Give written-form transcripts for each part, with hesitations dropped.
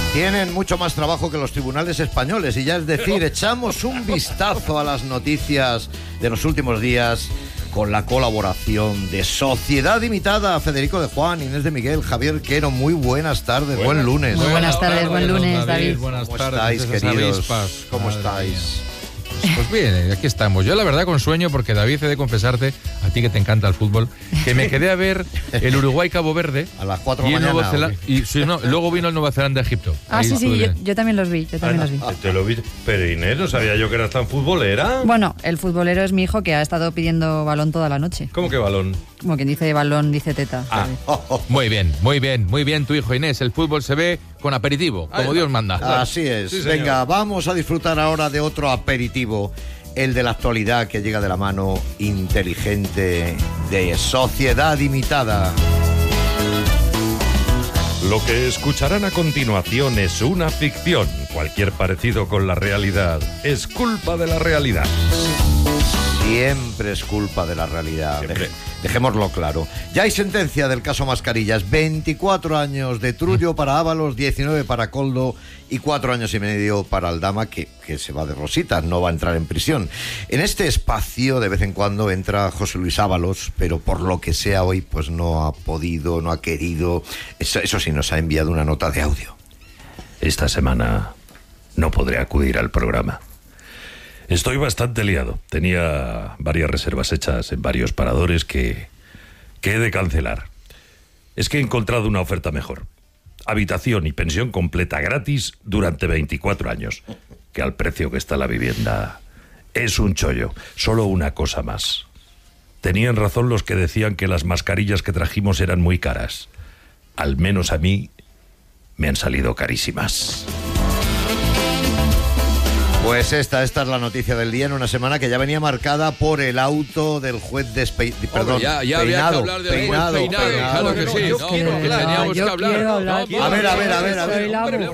Tienen mucho más trabajo que los tribunales españoles y ya es decir, echamos un vistazo a las noticias de los últimos días con la colaboración de Sociedad Imitada, Federico de Juan, Inés de Miguel, Javier Quero. Muy buenas tardes, buen lunes. Muy buenas tardes, buen lunes, David. Buenas ¿Cómo tardes, estáis, queridos? avispas. ¿Cómo Madre estáis? mía. Pues bien, aquí estamos. Yo la verdad con sueño porque, David, he de confesarte, a ti que te encanta el fútbol, que me quedé a ver el Uruguay-Cabo Verde. A las 4 de y la mañana. Nueva Zelanda, y sí, no, luego vino el Nueva Zelanda-Egipto. Ah, sí, yo también los vi, Te lo vi. Pero Inés, no sabía yo que eras tan futbolera. Bueno, el futbolero es mi hijo que ha estado pidiendo balón toda la noche. ¿Cómo que balón? Como quien dice balón, dice teta. ¿sabes? Muy bien tu hijo, Inés. El fútbol se ve con aperitivo, como Dios manda. Así es. Sí, señor. Venga, vamos a disfrutar ahora de otro aperitivo, el de la actualidad que llega de la mano inteligente de Sociedad Imitada. Lo que escucharán a continuación es una ficción. Cualquier parecido con la realidad es culpa de la realidad. Siempre es culpa de la realidad. Siempre. Dejémoslo claro. Ya hay sentencia del caso Mascarillas. 24 años de Trullo para Ábalos, 19 para Coldo y 4 años y medio para Aldama, que se va de rositas, no va a entrar en prisión. En este espacio de vez en cuando entra José Luis Ábalos, pero por lo que sea hoy pues no ha podido, no ha querido. Eso sí, nos ha enviado una nota de audio. Esta semana no podré acudir al programa. Estoy bastante liado. Tenía varias reservas hechas en varios paradores que he de cancelar. Es que he encontrado una oferta mejor. Habitación y pensión completa gratis durante 24 años. Que al precio que está la vivienda es un chollo. Solo una cosa más. Tenían razón los que decían que las mascarillas que trajimos eran muy caras. Al menos a mí me han salido carísimas. Pues esta es la noticia del día en una semana que ya venía marcada por el auto del juez Perdón, ya había que hablar del juez Peinado. Claro que sí. Yo quiero hablar. A ver.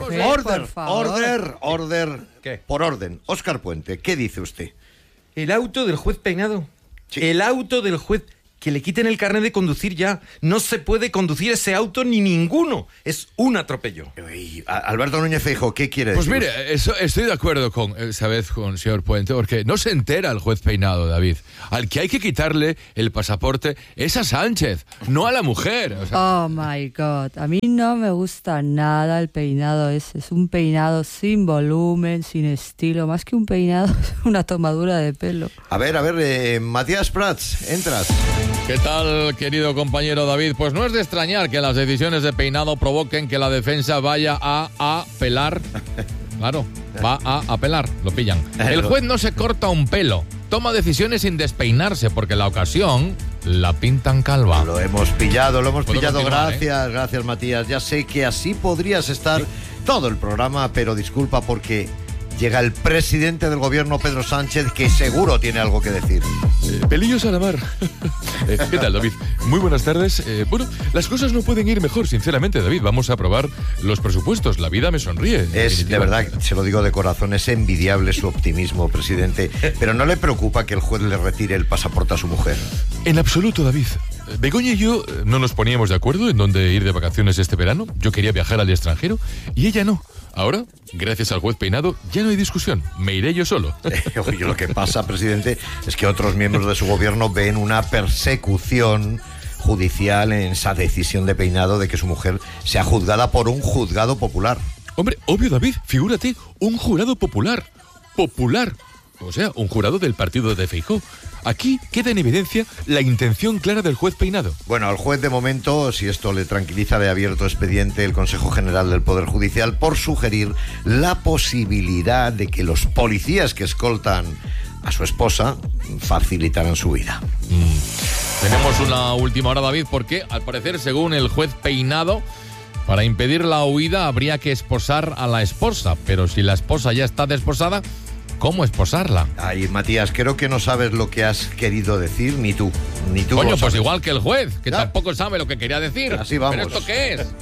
Favor. Order. ¿Qué? Por orden. Óscar Puente, ¿qué dice usted? El auto del juez Peinado. Sí. El auto del juez. Que le quiten el carnet de conducir ya. No se puede conducir ese auto ni ninguno. Es un atropello. Alberto Núñez Feijóo, ¿qué quiere Pues decir? mire, estoy de acuerdo esta vez con el señor Puente, porque no se entera el juez Peinado, David. Al que hay que quitarle el pasaporte es a Sánchez, no a la mujer. O sea, Oh my God, a mí no me gusta nada el peinado ese. Es un peinado sin volumen, sin estilo. Más que un peinado, es una tomadura de pelo. A ver, Matías Prats, entras. ¿qué tal, querido compañero David? Pues no es de extrañar que las decisiones de Peinado provoquen que la defensa vaya a apelar. Claro, va a apelar, lo pillan. El juez no se corta un pelo, toma decisiones sin despeinarse, porque la ocasión la pintan calva. Lo hemos pillado, Puedo continuar, Gracias, Matías. Ya sé que así podrías estar todo el programa, pero disculpa porque llega el presidente del gobierno, Pedro Sánchez, que seguro tiene algo que decir. Pelillos a la mar. ¿Qué tal, David? Muy buenas tardes. Bueno, las cosas no pueden ir mejor, sinceramente, David. Vamos a aprobar los presupuestos. La vida me sonríe. Es, de verdad, se lo digo de corazón, es envidiable su optimismo, presidente. Pero ¿no le preocupa que el juez le retire el pasaporte a su mujer? En absoluto, David. Begoña y yo no nos poníamos de acuerdo en dónde ir de vacaciones este verano. Yo quería viajar al extranjero y ella no. Ahora, gracias al juez Peinado, ya no hay discusión. Me iré yo solo. Oye, lo que pasa, presidente, es que otros miembros de su gobierno ven una persecución judicial en esa decisión de Peinado de que su mujer sea juzgada por un juzgado popular. Hombre, obvio, David, figúrate, un jurado popular. Popular. O sea, un jurado del partido de Feijóo. Aquí queda en evidencia la intención clara del juez Peinado. Bueno, al juez de momento, si esto le tranquiliza, le ha abierto expediente el Consejo General del Poder Judicial por sugerir la posibilidad de que los policías que escoltan a su esposa facilitaran su vida. Tenemos una última hora, David, porque al parecer, según el juez Peinado, para impedir la huida habría que esposar a la esposa. Pero si la esposa ya está desposada, ¿cómo esposarla? Ay, Matías, creo que no sabes lo que has querido decir, ni tú. Coño, lo pues sabes. igual que el juez, que ¿Ya? tampoco sabe lo que quería decir. Así vamos. ¿Pero esto qué es?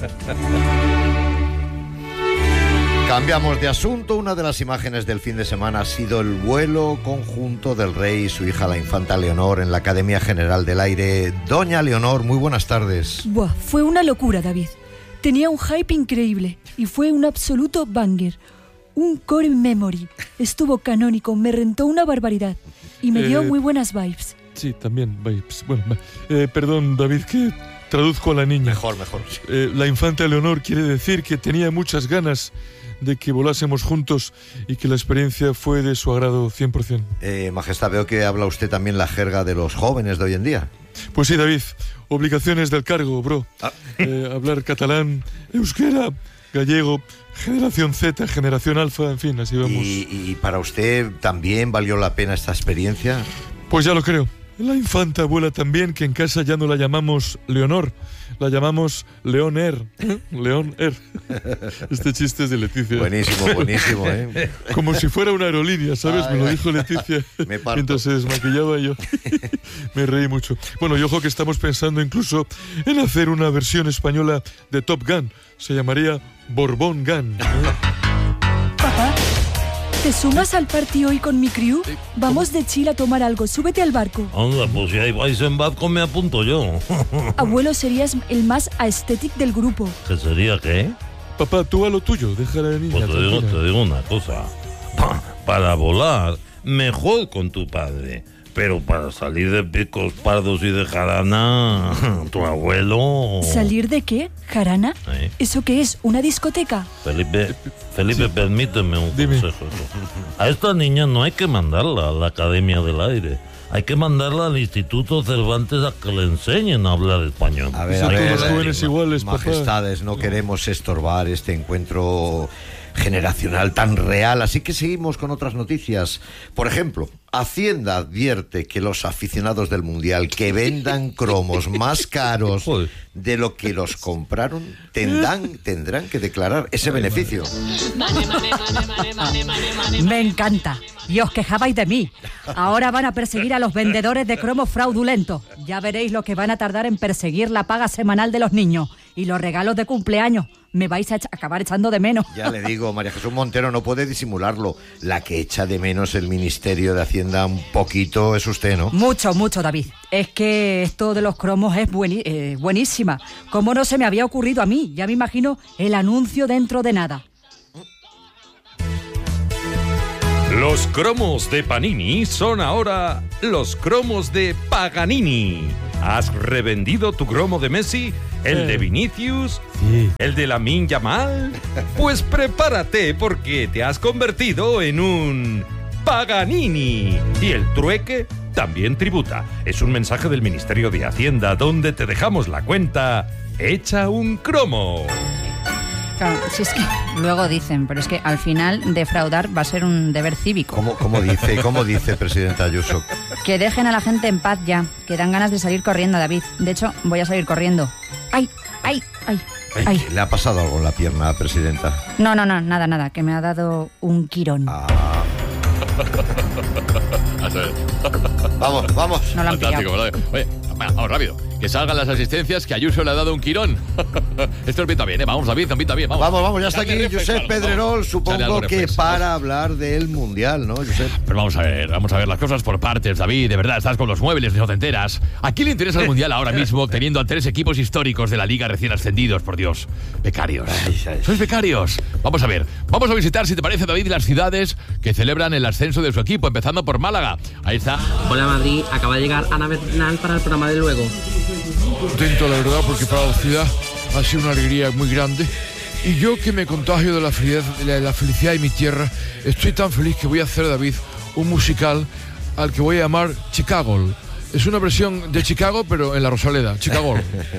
Cambiamos de asunto. Una de las imágenes del fin de semana ha sido el vuelo conjunto del rey y su hija, la infanta Leonor, en la Academia General del Aire. Doña Leonor, muy buenas tardes. Buah, fue una locura, David. Tenía un hype increíble y fue un absoluto banger. Un core memory. Estuvo canónico, me rentó una barbaridad y me dio muy buenas vibes. Sí, también vibes. Bueno, perdón, David, que traduzco a la niña. Mejor. La infanta Leonor quiere decir que tenía muchas ganas de que volásemos juntos y que la experiencia fue de su agrado 100%. Majestad, veo que habla usted también la jerga de los jóvenes de hoy en día. Pues sí, David, obligaciones del cargo, bro. Hablar catalán, euskera, gallego, generación Z, generación alfa, en fin, así vamos. ¿Y para usted también valió la pena esta experiencia? Pues ya lo creo. La infanta abuela también, que en casa ya no la llamamos Leonor, la llamamos León Air. León Air. Este chiste es de Leticia. Buenísimo, ¿eh? Como si fuera una aerolínea, ¿sabes? Me lo dijo Leticia mientras se desmaquillaba y yo me reí mucho. Bueno, y ojo que estamos pensando incluso en hacer una versión española de Top Gun. Se llamaría Borbón Gun. Papá, ¿te sumas al party hoy con mi crew? Vamos de chill a tomar algo, súbete al barco. Anda, pues si hay vais en barco me apunto yo. Abuelo, serías el más aesthetic del grupo. ¿Qué sería qué? Papá, tú a lo tuyo, deja a la niña. Pues te digo una cosa. Para volar, mejor con tu padre. Pero para salir de picos pardos y de jarana, tu abuelo... ¿Salir de qué? ¿Jarana? ¿Eh? ¿Eso qué es? ¿Una discoteca? Felipe, sí. Permíteme un consejo. A esta niña no hay que mandarla a la Academia del Aire. Hay que mandarla al Instituto Cervantes a que le enseñen a hablar español. A ver, los jóvenes iguales, Majestades, papá. no queremos estorbar este encuentro generacional tan real, así que seguimos con otras noticias. Por ejemplo, Hacienda advierte que los aficionados del Mundial que vendan cromos más caros de lo que los compraron tendrán que declarar ese beneficio. Me encanta. Y os quejabais de mí. Ahora van a perseguir a los vendedores de cromos fraudulentos. Ya veréis lo que van a tardar en perseguir la paga semanal de los niños y los regalos de cumpleaños. Me vais a acabar echando de menos. Ya le digo, María Jesús Montero no puede disimularlo. La que echa de menos el Ministerio de Hacienda un poquito es usted, ¿no? Mucho, David. Es que esto de los cromos es buenísima. ¿Cómo no se me había ocurrido a mí? Ya me imagino el anuncio dentro de nada. Los cromos de Panini son ahora los cromos de Paganini. ¿Has revendido tu cromo de Messi? ¿El de Vinicius? Sí. ¿El de Lamine Yamal? Pues prepárate porque te has convertido en un Paganini. Y el trueque también tributa. Es un mensaje del Ministerio de Hacienda donde te dejamos la cuenta hecha un cromo. Claro, si es que luego dicen, pero es que al final defraudar va a ser un deber cívico. ¿Cómo dice, presidenta Ayuso? Que dejen a la gente en paz ya, que dan ganas de salir corriendo, David. De hecho, voy a salir corriendo. ¡Ay! ¿Le ha pasado algo en la pierna, presidenta? No, nada, que me ha dado un quirón. Vamos. No lo han Fantástico, pillado. ¿verdad? Oye, vamos rápido. Que salgan las asistencias, que Ayuso le ha dado un quirón. Esto pinta bien, ¿eh? Vamos, David, pinta bien. Vamos, ya está aquí Josep Pedrerol, supongo que reflex. para hablar del Mundial, ¿no, Josep? Pero vamos a ver las cosas por partes, David. De verdad, estás con los muebles, no te enteras. ¿A quién le interesa el Mundial ahora mismo, teniendo a 3 equipos históricos de la Liga recién ascendidos, por Dios? Becarios. Sois becarios. Vamos a visitar, si te parece, David, las ciudades que celebran el ascenso de su equipo, empezando por Málaga. Ahí está. Hola Madrid, acaba de llegar Ana Bernal para el programa de luego. Contento, la verdad, porque para la ciudad ha sido una alegría muy grande. Y yo, que me contagio de la felicidad de mi tierra, estoy tan feliz que voy a hacer, David, un musical al que voy a llamar Chicago. Es una versión de Chicago, pero en la Rosaleda. Chicago.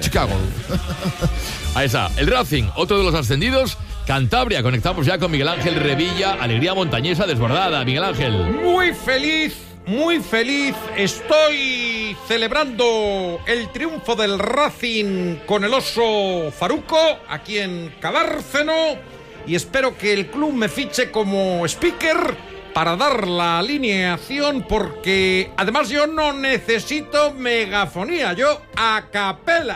Ahí está. El Racing, otro de los ascendidos. Cantabria, conectamos ya con Miguel Ángel Revilla. Alegría montañesa desbordada, Miguel Ángel. Muy feliz. Estoy celebrando el triunfo del Racing con el oso Faruco aquí en Cabárceno y espero que el club me fiche como speaker para dar la alineación porque además yo no necesito megafonía, yo a capela.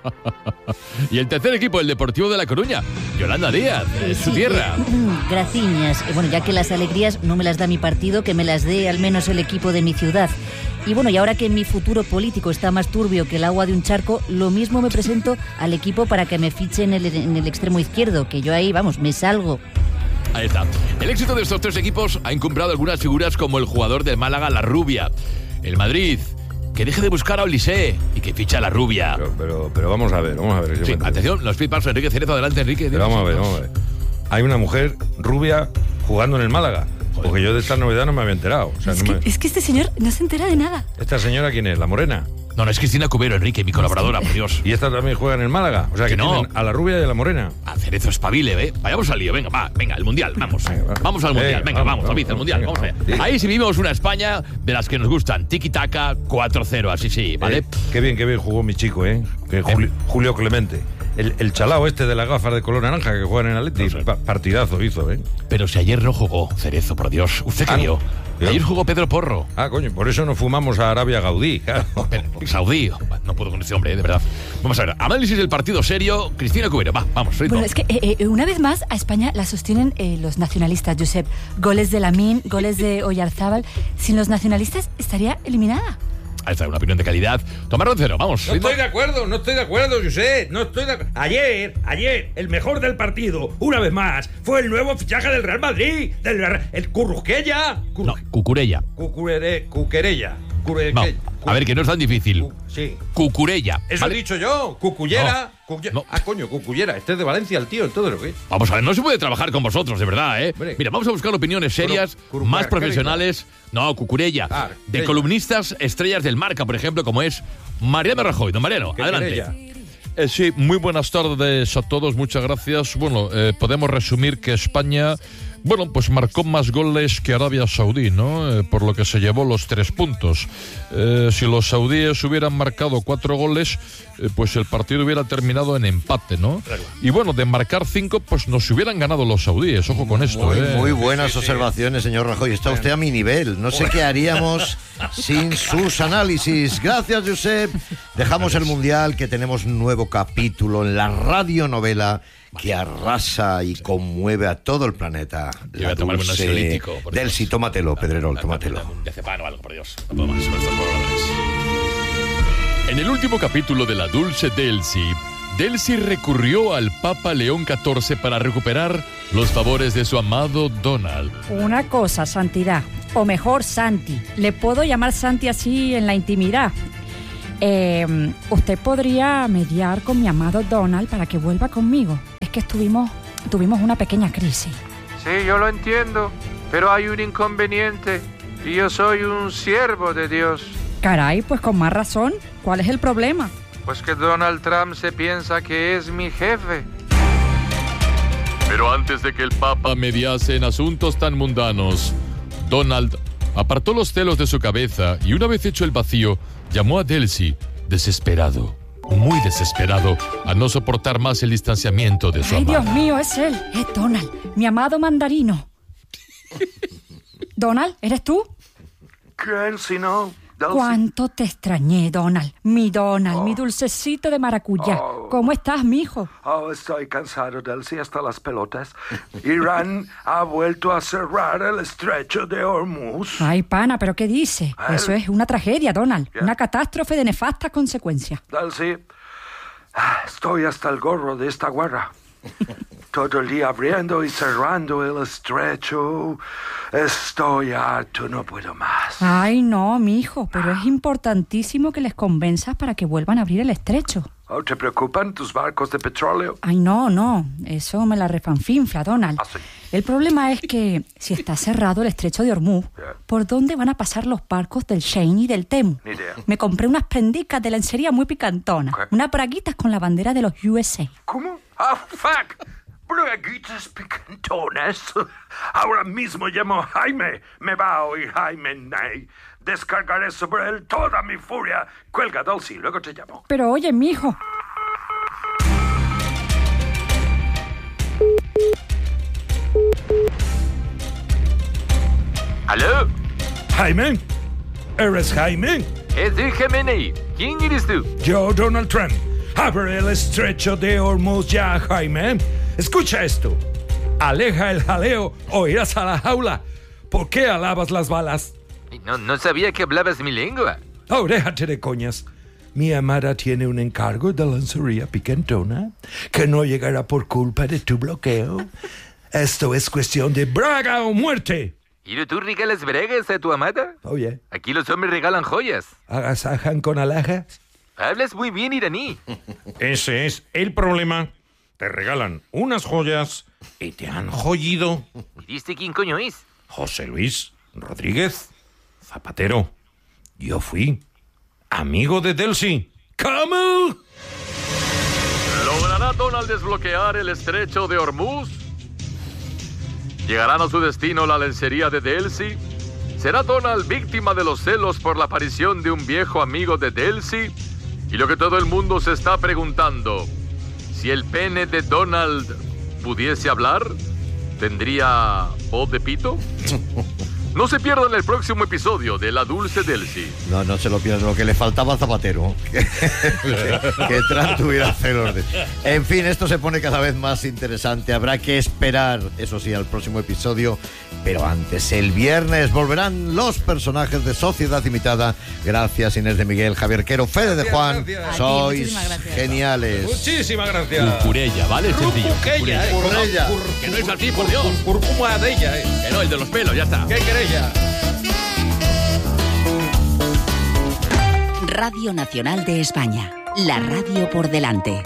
Y el tercer equipo, el Deportivo de La Coruña. Yolanda Díaz, su tierra. Graciñas. Bueno, ya que las alegrías no me las da mi partido, que me las dé al menos el equipo de mi ciudad. Y bueno, y ahora que mi futuro político está más turbio que el agua de un charco, lo mismo me presento al equipo para que me fichen en el extremo izquierdo, que yo ahí, vamos, me salgo. Ahí está. El éxito de estos tres equipos ha encumbrado algunas figuras como el jugador del Málaga, La Rubia. El Madrid, que deje de buscar a Olise y que ficha a La Rubia. Pero vamos a ver. Sí, atención, los feedbacks, Enrique Cerezo, adelante, Enrique. Pero vamos a ver. Hay una mujer rubia jugando en el Málaga. Porque yo de esta novedad no me había enterado. O sea, es que este señor no se entera de nada. ¿Esta señora quién es? ¿La morena? No, es Cristina Cubero, Enrique, mi colaboradora, por Dios. ¿Y esta también juega en el Málaga? O sea, que no. A La Rubia y a la morena. A Cerezo espabile, ¿eh? Vayamos al lío, venga, el Mundial, vamos. Vamos al Mundial, vamos, David, al Mundial, vamos allá. Ahí sí vivimos una España de las que nos gustan. Tiki-taka, 4-0, así sí, ¿vale? Qué bien jugó mi chico, ¿eh? Julio Clemente. El chalao este de las gafas de color naranja que juega en el Atleti, partidazo hizo, ¿eh? Pero si ayer no jugó, Cerezo, por Dios. ¿Usted qué vio? Ayer jugó Pedro Porro. Coño, por eso nos fumamos a Arabia Gaudí. Claro. Saudí. No puedo con ese hombre, de verdad. Vamos a ver, análisis del partido serio. Cristina Cubero, vamos, ritmo. Bueno, es que una vez más a España la sostienen los nacionalistas, Josep. Goles de Lamine, goles de Oyarzábal. Sin los nacionalistas estaría eliminada. Ahí está, una opinión de calidad. Tomás Roncero, vamos. No estoy de acuerdo, José. No estoy de acuerdo. Ayer, el mejor del partido, una vez más, fue el nuevo fichaje del Real Madrid, el Currusquella. No, Cucurella. Cuquerella. No, a ver, que no es tan difícil. Sí. Cucurella. Eso ¿vale? He dicho yo. Cucullera. No. Coño, Cucullera. Este es de Valencia, el tío, el todo lo que. Vamos a ver, no se puede trabajar con vosotros, de verdad, ¿eh? Hombre. Mira, vamos a buscar opiniones serias, más profesionales. No, Cucurella. De columnistas estrellas del Marca, por ejemplo, como es Mariano Rajoy. Don Mariano, adelante. Sí, muy buenas tardes a todos, muchas gracias. Bueno, podemos resumir que España, bueno, pues marcó más goles que Arabia Saudí, ¿no? Por lo que se llevó los 3 puntos. Si los saudíes hubieran marcado 4 goles, pues el partido hubiera terminado en empate, ¿no? Claro. Y bueno, de marcar 5, pues nos hubieran ganado los saudíes, ojo con esto. Muy buenas observaciones, señor Rajoy. Está usted a mi nivel. No sé qué haríamos sin sus análisis. Gracias, Josep. Dejamos el Mundial, que tenemos un nuevo capítulo en la radionovela que arrasa y conmueve a todo el planeta. Yo voy a tomarme un ansiolítico. Delcy, tómatelo, Pedrerol, tómatelo. De cepano o algo, por Dios. No puedo más con estos pobladores. En el último capítulo de La Dulce Delcy recurrió al Papa León XIV para recuperar los favores de su amado Donald. Una cosa, Santidad, o mejor, Santi. Le puedo llamar Santi así en la intimidad. Usted podría mediar con mi amado Donald para que vuelva conmigo. Es que tuvimos una pequeña crisis. Sí, yo lo entiendo, pero hay un inconveniente y yo soy un siervo de Dios. Caray, pues con más razón. ¿Cuál es el problema? Pues que Donald Trump se piensa que es mi jefe. Pero antes de que el Papa mediase en asuntos tan mundanos, Donald apartó los celos de su cabeza y, una vez hecho el vacío, llamó a Delcy, desesperado, muy desesperado, a no soportar más el distanciamiento de su amada. ¡Ay, Dios mío, es él! Es Donald, mi amado mandarino. ¿Donald, eres tú? ¿Quién si no? Delcy. ¿Cuánto te extrañé, Donald? Mi Donald, mi dulcecito de maracuyá. ¿Cómo estás, mijo? Estoy cansado, Delcy, hasta las pelotas. Irán ha vuelto a cerrar el estrecho de Hormuz. Ay, pana, ¿pero qué dice? Eso es una tragedia, Donald. Una catástrofe de nefastas consecuencias. Delcy, estoy hasta el gorro de esta guerra. Todo el día abriendo y cerrando el estrecho. Estoy harto, no puedo más. Ay, no, mijo, pero es importantísimo que les convenzas para que vuelvan a abrir el estrecho. ¿Te preocupan tus barcos de petróleo? Ay, no, eso me la refanfinfla, Donald. Sí. El problema es que si está cerrado el estrecho de Hormuz, ¿por dónde van a pasar los barcos del Shein y del Temu? Ni idea. Me compré unas prendicas de lencería muy picantonas, unas braguitas con la bandera de los USA. ¿Cómo? Fuck. Braguitas picantonas. Ahora mismo llamo a Jaime. Me va a oír Jaime Ney. Descargaré sobre él toda mi furia. Cuelga, Delcy, luego te llamo. Pero oye, mijo. ¿Aló? Jaime. ¿Eres Jaime? Dígame, Ney. ¿Quién eres tú? Yo, Donald Trump. Abre el estrecho de Hormuz ya, Jaime. Escucha esto. Aleja el jaleo o irás a la jaula. ¿Por qué alabas las balas? No sabía que hablabas mi lengua. Oh, déjate de coñas. Mi amada tiene un encargo de lencería piquentona que no llegará por culpa de tu bloqueo. Esto es cuestión de braga o muerte. ¿Y tú regalas bragas a tu amada? Oye. Aquí los hombres regalan joyas. ¿Agasajan con alhajas? Hablas muy bien iraní. Ese es el problema. Te regalan unas joyas y te han joyido. ¿Y viste quién coño es? José Luis Rodríguez Zapatero. Yo fui amigo de Delcy. ¿Cómo? ¿Logrará Donald desbloquear el estrecho de Hormuz? ¿Llegarán a su destino la lencería de Delcy? ¿Será Donald víctima de los celos por la aparición de un viejo amigo de Delcy? Y lo que todo el mundo se está preguntando, si el pene de Donald pudiese hablar, ¿tendría voz de pito? No se pierdan el próximo episodio de La Dulce Delcy. No se lo pierdan, lo que le faltaba a Zapatero. que Trump tuviera celos de... En fin, esto se pone cada vez más interesante. Habrá que esperar, eso sí, al próximo episodio. Pero antes, el viernes, volverán los personajes de Sociedad Limitada. Gracias, Inés de Miguel, Javier Quero, Fede de Juan. Gracias. Sois geniales. Muchísimas gracias. Curcurella, ¿vale? Sencillo. Curcurella. Que no es así, por Dios. Curcuma de ella, Que no, el de los pelos, ya está. ¿Qué queréis ya? Radio Nacional de España. La radio por delante.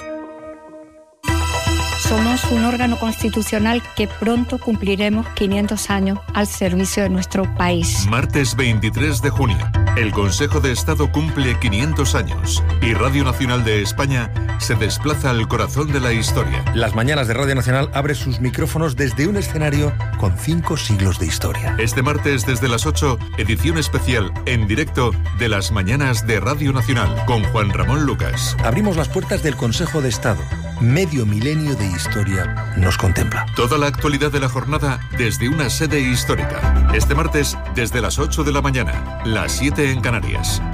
Somos un órgano constitucional que pronto cumpliremos 500 años al servicio de nuestro país. Martes 23 de junio, el Consejo de Estado cumple 500 años y Radio Nacional de España se desplaza al corazón de la historia. Las mañanas de Radio Nacional abre sus micrófonos desde un escenario con 5 siglos de historia. Este martes desde las 8, edición especial en directo de las mañanas de Radio Nacional con Juan Ramón Lucas. Abrimos las puertas del Consejo de Estado. Medio milenio de historia nos contempla. Toda la actualidad de la jornada desde una sede histórica. Este martes desde las 8 de la mañana, las 7 en Canarias.